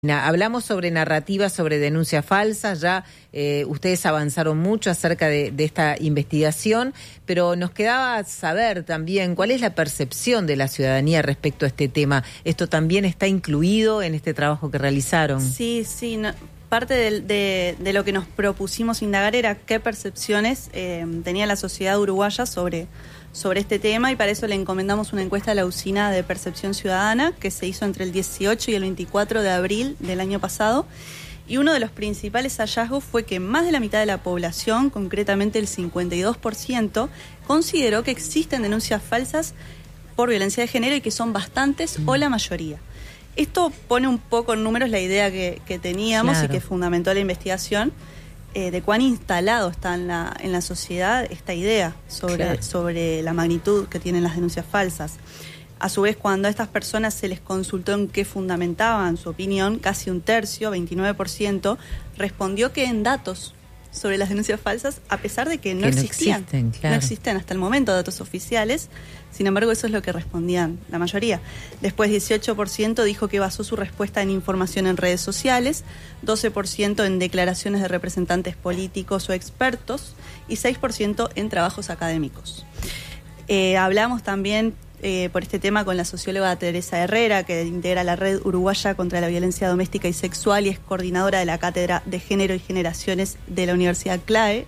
Hablamos sobre narrativas, sobre denuncias falsas, ya ustedes avanzaron mucho acerca de esta investigación, pero nos quedaba saber también cuál es la percepción de la ciudadanía respecto a este tema. ¿Esto también está incluido en este trabajo que realizaron? Sí, parte de lo que nos propusimos indagar era qué percepciones tenía la sociedad uruguaya sobre este tema, y para eso le encomendamos una encuesta a la Usina de Percepción Ciudadana que se hizo entre el 18 y el 24 de abril del año pasado, y uno de los principales hallazgos fue que más de la mitad de la población, concretamente el 52%, consideró que existen denuncias falsas por violencia de género y que son bastantes o la mayoría. Esto pone un poco en números la idea que teníamos, claro, y que fundamentó la investigación, de cuán instalado está en la sociedad esta idea sobre la magnitud que tienen las denuncias falsas. A su vez, cuando a estas personas se les consultó en qué fundamentaban su opinión, casi un tercio, 29%, respondió que en datos sobre las denuncias falsas, a pesar de que no existían. No existen hasta el momento datos oficiales. Sin embargo, eso es lo que respondían la mayoría. Después, 18% dijo que basó su respuesta en información en redes sociales, 12% en declaraciones de representantes políticos o expertos y 6% en trabajos académicos. Hablamos también por este tema con la socióloga Teresa Herrera, que integra la Red Uruguaya contra la Violencia Doméstica y Sexual y es coordinadora de la Cátedra de Género y Generaciones de la Universidad CLAE,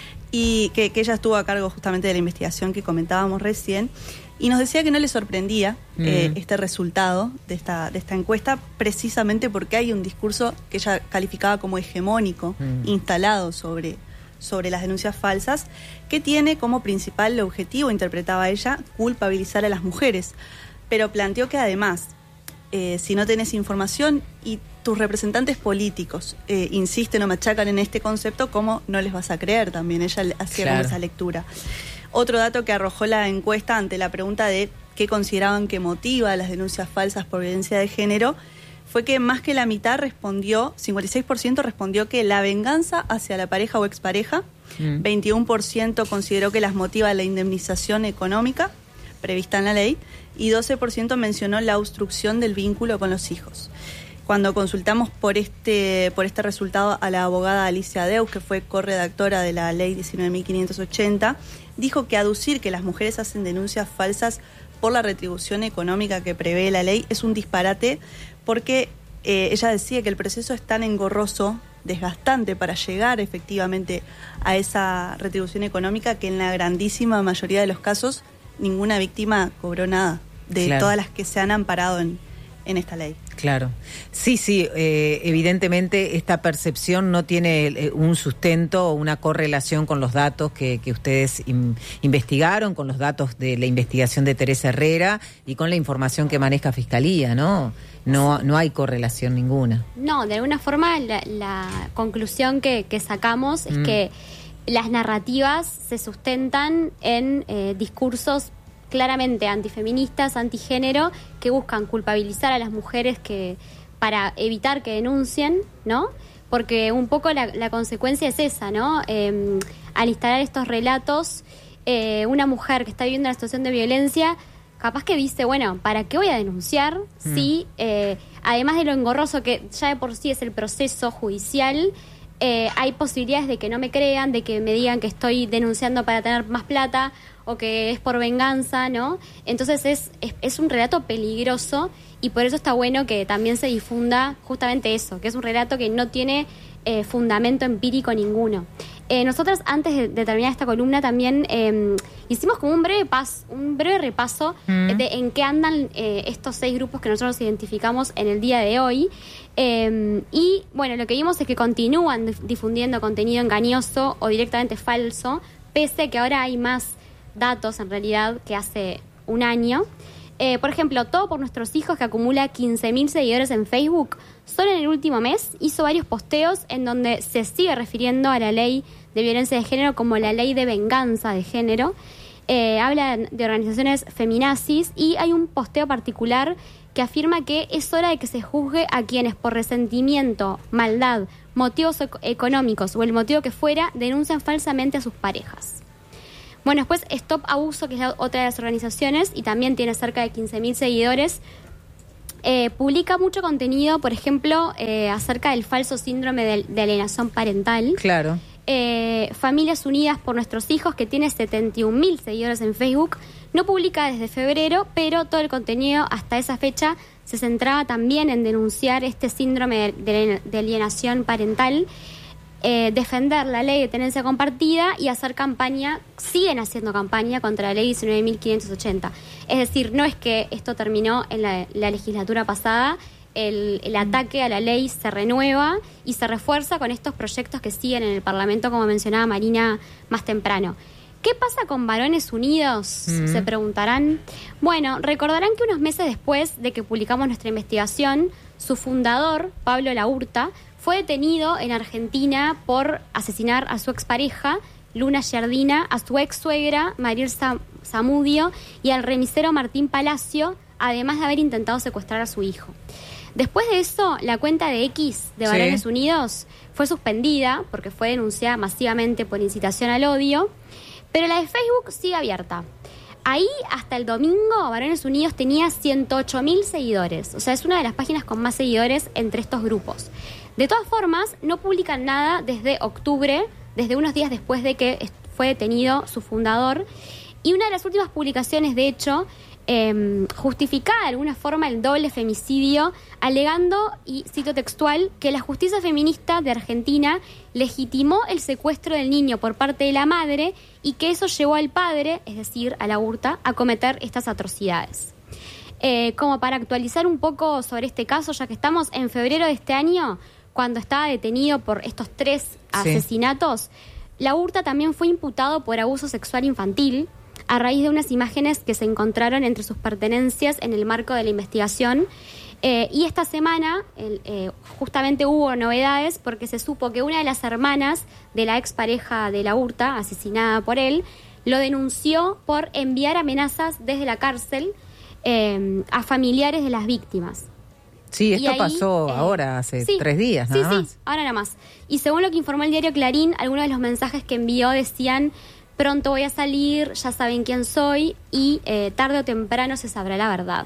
y que ella estuvo a cargo justamente de la investigación que comentábamos recién, y nos decía que no le sorprendía este resultado de esta encuesta, precisamente porque hay un discurso que ella calificaba como hegemónico, instalado sobre las denuncias falsas, que tiene como principal objetivo, interpretaba ella, culpabilizar a las mujeres. Pero planteó que además, si no tenés información y tus representantes políticos insisten o machacan en este concepto, ¿cómo no les vas a creer? También ella hacía como esa lectura. Otro dato que arrojó la encuesta ante la pregunta de qué consideraban que motiva las denuncias falsas por violencia de género, fue que más que la mitad respondió, 56% respondió que la venganza hacia la pareja o expareja, 21% consideró que las motiva la indemnización económica prevista en la ley, y 12% mencionó la obstrucción del vínculo con los hijos. Cuando consultamos por este resultado a la abogada Alicia Deus, que fue corredactora de la ley 19.580, dijo que aducir que las mujeres hacen denuncias falsas por la retribución económica que prevé la ley es un disparate, porque ella decía que el proceso es tan engorroso, desgastante para llegar efectivamente a esa retribución económica, que en la grandísima mayoría de los casos ninguna víctima cobró nada de todas las que se han amparado en esta ley. Claro. Sí, evidentemente esta percepción no tiene un sustento o una correlación con los datos que ustedes investigaron, con los datos de la investigación de Teresa Herrera y con la información que maneja Fiscalía, ¿no? No hay correlación ninguna. No, de alguna forma la conclusión que sacamos es que las narrativas se sustentan en discursos claramente antifeministas, antigénero, que buscan culpabilizar a las mujeres para evitar que denuncien, ¿no? Porque un poco la consecuencia es esa, ¿no? Al instalar estos relatos, una mujer que está viviendo una situación de violencia, capaz que dice, bueno, ¿para qué voy a denunciar si, además de lo engorroso que ya de por sí es el proceso judicial, hay posibilidades de que no me crean, de que me digan que estoy denunciando para tener más plata o que es por venganza, ¿no? Entonces es un relato peligroso, y por eso está bueno que también se difunda justamente eso, que es un relato que no tiene fundamento empírico ninguno. Nosotras, antes de terminar esta columna, también hicimos como un breve repaso de en qué andan estos 6 grupos que nosotros identificamos en el día de hoy. Y bueno, lo que vimos es que continúan difundiendo contenido engañoso o directamente falso, pese a que ahora hay más datos en realidad que hace un año. Por ejemplo, Todo por Nuestros Hijos, que acumula 15.000 seguidores en Facebook, solo en el último mes hizo varios posteos en donde se sigue refiriendo a la ley de violencia de género como la ley de venganza de género. Habla de organizaciones feminazis, y hay un posteo particular que afirma que es hora de que se juzgue a quienes por resentimiento, maldad, motivos económicos o el motivo que fuera denuncian falsamente a sus parejas. Bueno, después Stop Abuso, que es otra de las organizaciones y también tiene cerca de 15.000 seguidores, publica mucho contenido, por ejemplo, acerca del falso síndrome de alienación parental. Claro. Familias Unidas por Nuestros Hijos, que tiene 71.000 seguidores en Facebook, no publica desde febrero, pero todo el contenido hasta esa fecha se centraba también en denunciar este síndrome de alienación parental, defender la ley de tenencia compartida y hacer campaña, siguen haciendo campaña contra la ley 19.580. Es decir, no es que esto terminó en la legislatura pasada, el ataque a la ley se renueva y se refuerza con estos proyectos que siguen en el Parlamento, como mencionaba Marina más temprano. ¿Qué pasa con Varones Unidos? Se preguntarán. Bueno, recordarán que unos meses después de que publicamos nuestra investigación, su fundador, Pablo Laurta, fue detenido en Argentina por asesinar a su expareja, Luna Giardina, a su ex suegra, Mariel Zamudio, y al remisero Martín Palacio, además de haber intentado secuestrar a su hijo. Después de eso, la cuenta de X de Varones Unidos fue suspendida porque fue denunciada masivamente por incitación al odio, pero la de Facebook sigue abierta. Ahí, hasta el domingo, Varones Unidos tenía 108.000 seguidores. O sea, es una de las páginas con más seguidores entre estos grupos. De todas formas, no publican nada desde octubre, desde unos días después de que fue detenido su fundador. Y una de las últimas publicaciones, de hecho, justificaba de alguna forma el doble femicidio, alegando, y cito textual, que la justicia feminista de Argentina legitimó el secuestro del niño por parte de la madre y que eso llevó al padre, es decir, a Laurta, a cometer estas atrocidades. Como para actualizar un poco sobre este caso, ya que estamos en febrero de este año, cuando estaba detenido por estos 3 asesinatos, Laurta también fue imputado por abuso sexual infantil, a raíz de unas imágenes que se encontraron entre sus pertenencias en el marco de la investigación. Y esta semana justamente hubo novedades porque se supo que una de las hermanas de la expareja de Laurta, asesinada por él, lo denunció por enviar amenazas desde la cárcel a familiares de las víctimas. Sí, esto pasó ahora, hace 3 días, nada más. Sí, ahora nada más. Y según lo que informó el diario Clarín, algunos de los mensajes que envió decían: pronto voy a salir, ya saben quién soy y tarde o temprano se sabrá la verdad.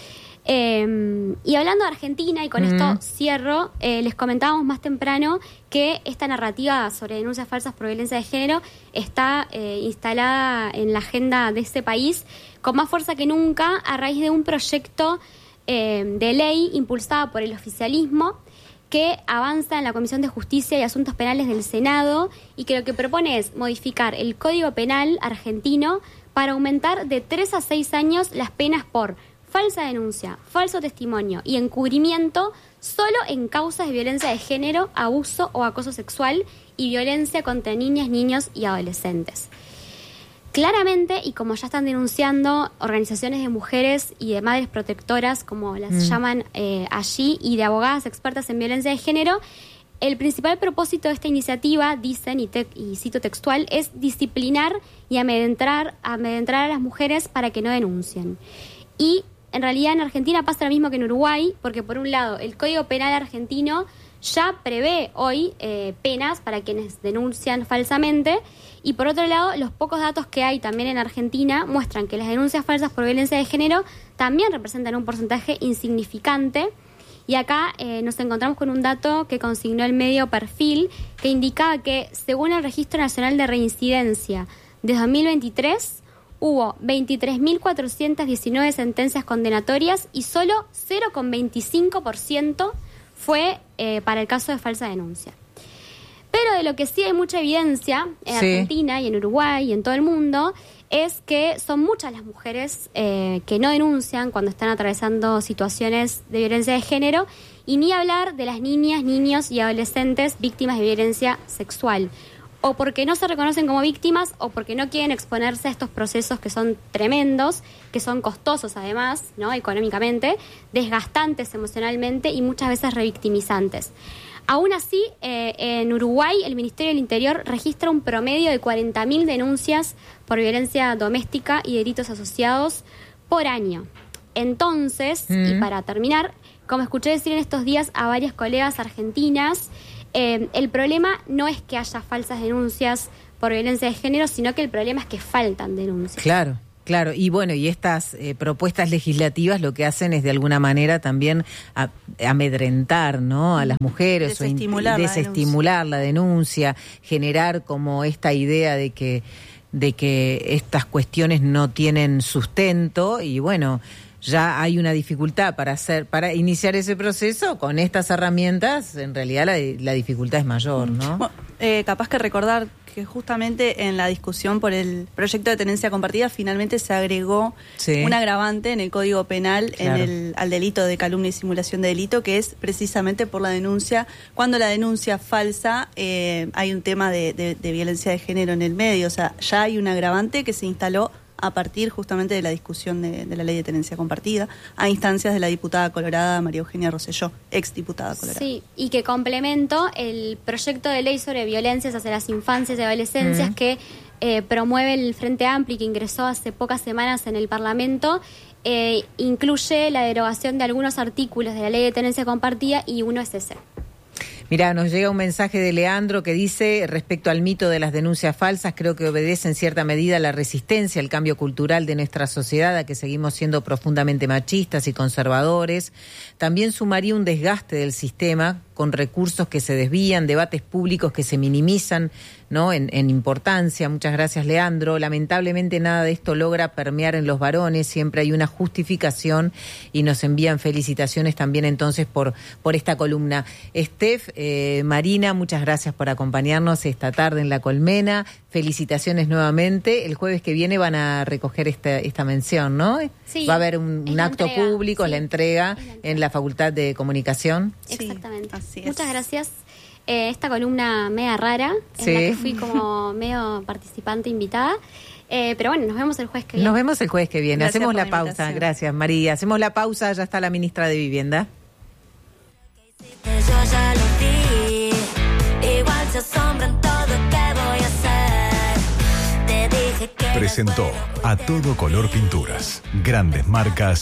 Y hablando de Argentina, y con esto cierro, les comentábamos más temprano que esta narrativa sobre denuncias falsas por violencia de género está instalada en la agenda de este país con más fuerza que nunca a raíz de un proyecto de ley impulsada por el oficialismo que avanza en la Comisión de Justicia y Asuntos Penales del Senado y que lo que propone es modificar el Código Penal argentino para aumentar de 3 a 6 años las penas por falsa denuncia, falso testimonio y encubrimiento solo en causas de violencia de género, abuso o acoso sexual y violencia contra niñas, niños y adolescentes. Claramente, y como ya están denunciando organizaciones de mujeres y de madres protectoras, como las llaman allí, y de abogadas expertas en violencia de género, el principal propósito de esta iniciativa, dicen, y cito textual, es disciplinar y amedrentar a las mujeres para que no denuncien. Y en realidad en Argentina pasa lo mismo que en Uruguay, porque por un lado el Código Penal argentino ya prevé hoy penas para quienes denuncian falsamente, y por otro lado los pocos datos que hay también en Argentina muestran que las denuncias falsas por violencia de género también representan un porcentaje insignificante. Y acá nos encontramos con un dato que consignó el medio Perfil, que indicaba que según el Registro Nacional de Reincidencia de 2023 hubo 23.419 sentencias condenatorias y solo 0,25% fue para el caso de falsa denuncia. Pero de lo que sí hay mucha evidencia en Argentina y en Uruguay y en todo el mundo es que son muchas las mujeres que no denuncian cuando están atravesando situaciones de violencia de género, y ni hablar de las niñas, niños y adolescentes víctimas de violencia sexual, o porque no se reconocen como víctimas o porque no quieren exponerse a estos procesos que son tremendos, que son costosos además, ¿no?, económicamente, desgastantes emocionalmente y muchas veces revictimizantes. Aún así, en Uruguay el Ministerio del Interior registra un promedio de 40.000 denuncias por violencia doméstica y delitos asociados por año. Entonces, y para terminar, como escuché decir en estos días a varias colegas argentinas, el problema no es que haya falsas denuncias por violencia de género, sino que el problema es que faltan denuncias. Claro. Claro, y bueno, y estas propuestas legislativas lo que hacen es de alguna manera también amedrentar, ¿no?, a las mujeres, desestimular la denuncia, generar como esta idea de que estas cuestiones no tienen sustento, y bueno, ya hay una dificultad para iniciar ese proceso. Con estas herramientas en realidad la dificultad es mayor, ¿no? Bueno, capaz que recordar que justamente en la discusión por el proyecto de tenencia compartida finalmente se agregó un agravante en el Código Penal, claro, al delito de calumnia y simulación de delito, que es precisamente por la denuncia. Cuando la denuncia falsa, hay un tema de violencia de género en el medio, o sea, ya hay un agravante que se instaló a partir justamente de la discusión de la ley de tenencia compartida, a instancias de la diputada colorada María Eugenia Rosselló, exdiputada colorada. Sí, y que complemento el proyecto de ley sobre violencias hacia las infancias y adolescencias que promueve el Frente Amplio y que ingresó hace pocas semanas en el Parlamento. Incluye la derogación de algunos artículos de la ley de tenencia compartida, y uno es ese. Mirá, nos llega un mensaje de Leandro que dice, respecto al mito de las denuncias falsas, creo que obedece en cierta medida a la resistencia al cambio cultural de nuestra sociedad, a que seguimos siendo profundamente machistas y conservadores. También sumaría un desgaste del sistema, con recursos que se desvían, debates públicos que se minimizan, ¿no?, en importancia. Muchas gracias, Leandro. Lamentablemente nada de esto logra permear en los varones, siempre hay una justificación, y nos envían felicitaciones también entonces por esta columna. Steph, Marina, muchas gracias por acompañarnos esta tarde en La Colmena. Felicitaciones nuevamente. El jueves que viene van a recoger esta mención, ¿no? Sí, va a haber un acto público, sí, la entrega en la Facultad de Comunicación. Exactamente. Así es. Muchas gracias. Esta columna media rara, en la que fui como medio participante invitada. Pero bueno, nos vemos el jueves que viene. Nos vemos el jueves que viene. Gracias. Hacemos la pausa. Gracias, María. Hacemos la pausa. Ya está la ministra de Vivienda. Yo ya lo vi, igual se asombran todo que voy a hacer. Te dije que presentó A Todo Color Pinturas. Grandes marcas